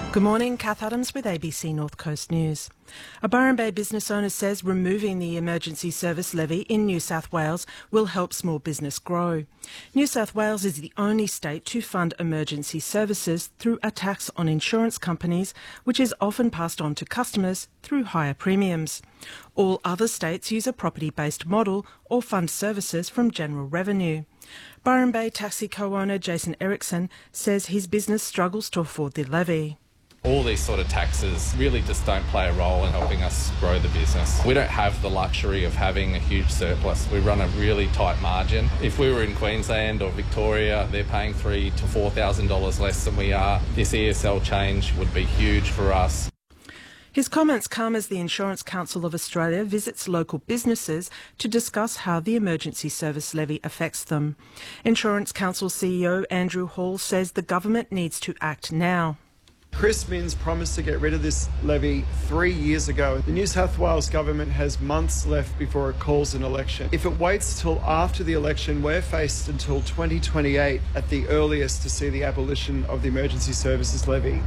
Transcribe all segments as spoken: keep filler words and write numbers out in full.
Good morning, Kath Adams with A B C North Coast News. A Byron Bay business owner says removing the emergency service levy in New South Wales will help small business grow. New South Wales is the only state to fund emergency services through a tax on insurance companies, which is often passed on to customers through higher premiums. All other states use a property-based model or fund services from general revenue. Byron Bay taxi co-owner Jason Erickson says his business struggles to afford the levy. All these sort of taxes really just don't play a role in helping us grow the business. We don't have the luxury of having a huge surplus. We run a really tight margin. If we were in Queensland or Victoria, they're paying three to four thousand dollars less than we are. This E S L change would be huge for us. His comments come as the Insurance Council of Australia visits local businesses to discuss how the emergency service levy affects them. Insurance Council C E O Andrew Hall says the government needs to act now. Chris Minns promised to get rid of this levy three years ago. The New South Wales government has months left before it calls an election. If it waits till after the election, we're faced until twenty twenty-eight at the earliest to see the abolition of the emergency services levy.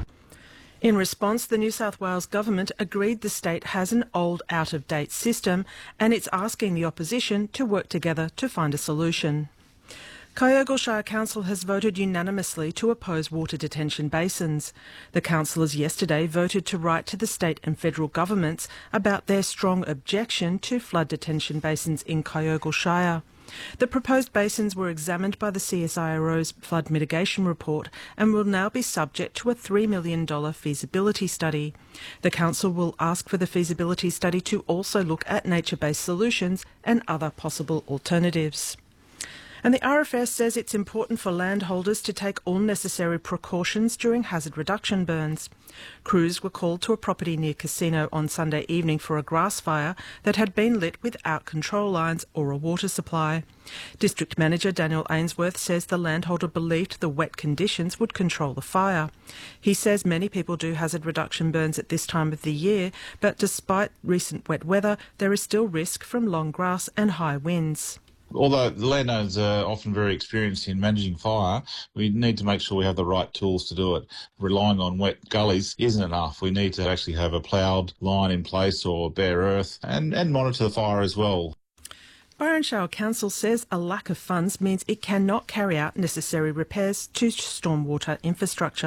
In response, the New South Wales government agreed the state has an old, out-of-date system and it's asking the opposition to work together to find a solution. Kyogle Shire Council has voted unanimously to oppose water detention basins. The councillors yesterday voted to write to the state and federal governments about their strong objection to flood detention basins in Kyogle Shire. The proposed basins were examined by the C S I R O's flood mitigation report and will now be subject to a three million dollars feasibility study. The council will ask for the feasibility study to also look at nature-based solutions and other possible alternatives. And the R F S says it's important for landholders to take all necessary precautions during hazard reduction burns. Crews were called to a property near Casino on Sunday evening for a grass fire that had been lit without control lines or a water supply. District Manager Daniel Ainsworth says the landholder believed the wet conditions would control the fire. He says many people do hazard reduction burns at this time of the year, but despite recent wet weather, there is still risk from long grass and high winds. Although the landowners are often very experienced in managing fire, we need to make sure we have the right tools to do it. Relying on wet gullies isn't enough. We need to actually have a ploughed line in place or bare earth and, and monitor the fire as well. Byron Shire Council says a lack of funds means it cannot carry out necessary repairs to stormwater infrastructure.